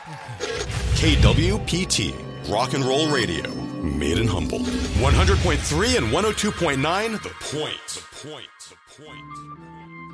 KWPT, Rock and Roll Radio, made in Humboldt. 100.3 and 102.9, The Point. The Point. The Point.